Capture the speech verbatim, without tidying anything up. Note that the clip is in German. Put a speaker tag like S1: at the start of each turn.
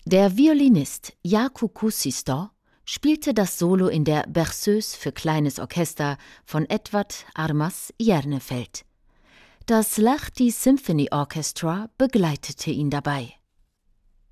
S1: Der Violinist Jaakko Kuusisto spielte das Solo in der Berceuse für kleines Orchester von Edvard Armas Järnefeld. Das Lahti Symphony Orchestra begleitete ihn dabei.